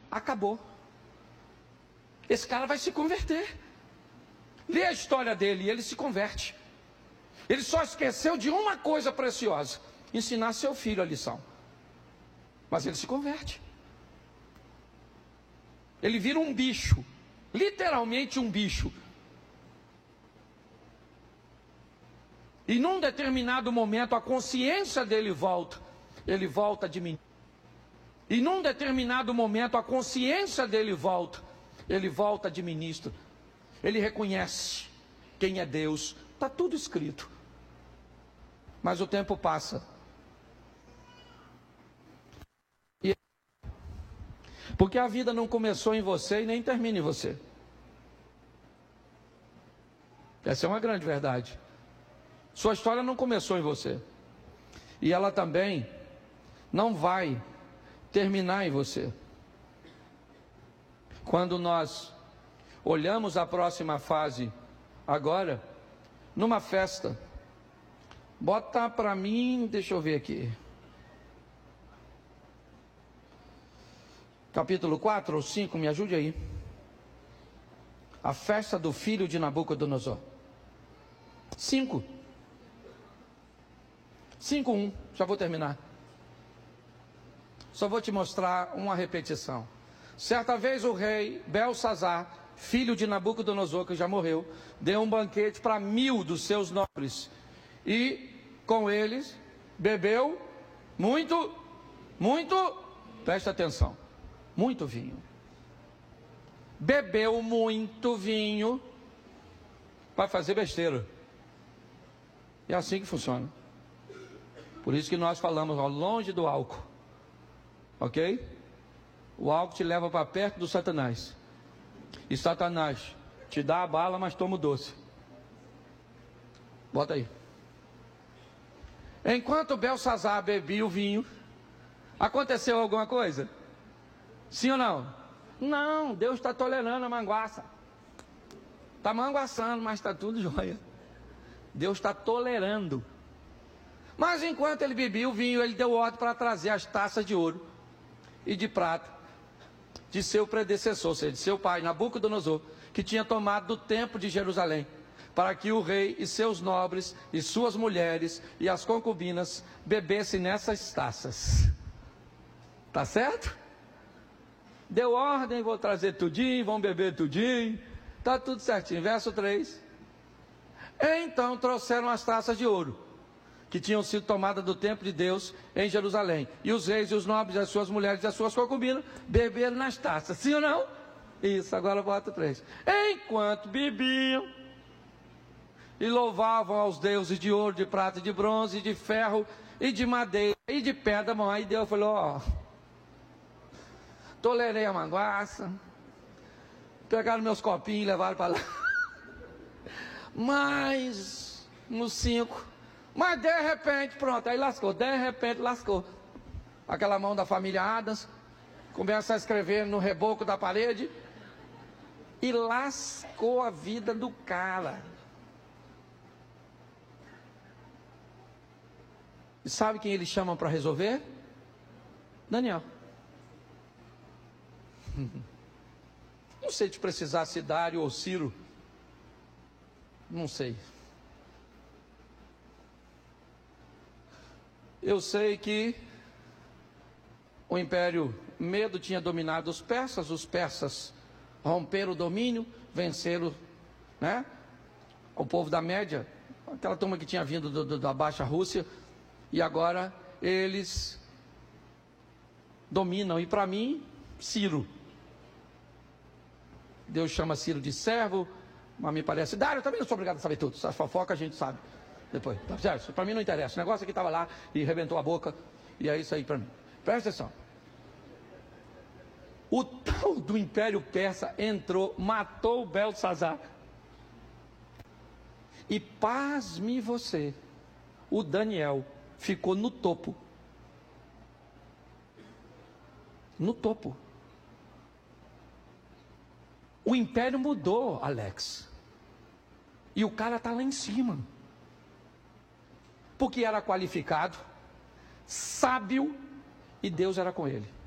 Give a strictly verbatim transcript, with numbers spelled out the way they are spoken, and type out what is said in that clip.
acabou. Esse cara vai se converter. Lê a história dele e ele se converte. Ele só esqueceu de uma coisa preciosa: ensinar seu filho a lição. Mas ele se converte. Ele vira um bicho, literalmente um bicho. E num determinado momento a consciência dele volta. Ele volta de mim. E num determinado momento a consciência dele volta. Ele volta de ministro. Ele reconhece quem é Deus. Está tudo escrito. Mas o tempo passa. E... Porque a vida não começou em você e nem termina em você. Essa é uma grande verdade. Sua história não começou em você. E ela também não vai terminar em você. Quando nós olhamos a próxima fase agora, numa festa, bota para mim, deixa eu ver aqui. Capítulo quatro ou cinco, me ajude aí. A festa do filho de Nabucodonosor. cinco. cinco, um, já vou terminar. Só vou te mostrar uma repetição. Certa vez o rei Belsazar, filho de Nabucodonosor, que já morreu, deu um banquete para mil dos seus nobres. E com eles bebeu muito, muito, presta atenção, muito vinho. Bebeu muito vinho para fazer besteira. É assim que funciona. Por isso que nós falamos, ó, longe do álcool. Ok? O álcool te leva para perto do Satanás. E Satanás te dá a bala, mas toma o doce. Bota aí. Enquanto Belsazar bebia o vinho, aconteceu alguma coisa? Sim ou não? Não, Deus está tolerando a manguaça. Está manguaçando, mas está tudo jóia. Deus está tolerando. Mas enquanto ele bebia o vinho, ele deu ordem para trazer as taças de ouro e de prata de seu predecessor, ou seja, de seu pai, Nabucodonosor, que tinha tomado do templo de Jerusalém, para que o rei e seus nobres, e suas mulheres, e as concubinas, bebessem nessas taças. Tá certo? Deu ordem, vou trazer tudinho, vão beber tudinho, tá tudo certinho. Verso três. Então trouxeram as taças de ouro, que tinham sido tomadas do templo de Deus em Jerusalém. E os reis e os nobres, as suas mulheres e as suas concubinas, beberam nas taças. Sim ou não? Isso, agora bota três. Enquanto bebiam e louvavam aos deuses de ouro, de prata, de bronze, de ferro, e de madeira, e de pedra, bom, aí Deus falou, ó, tolerei a manguaça, pegaram meus copinhos e levaram para lá. Mas, nos cinco... Mas de repente, pronto, aí lascou, de repente lascou. Aquela mão da família Adams começa a escrever no reboco da parede e lascou a vida do cara. E sabe quem eles chamam para resolver? Daniel. Não sei se precisasse Dário ou Ciro. Não sei. Eu sei que o Império Medo tinha dominado os persas, os persas romperam o domínio, venceram, né, o povo da Média, aquela turma que tinha vindo do, do, da Baixa Rússia, e agora eles dominam. E para mim, Ciro. Deus chama Ciro de servo, mas me parece... Dário, eu também não sou obrigado a saber tudo, essa fofoca a gente sabe. Depois, tá certo? Para mim não interessa. O negócio aqui estava lá e rebentou a boca. E é isso aí para mim. Presta atenção. O tal do Império Persa entrou, matou o Belsazar. E pasme você, o Daniel ficou no topo. No topo. O império mudou, Alex. E o cara está lá em cima. Porque era qualificado, sábio, e Deus era com ele.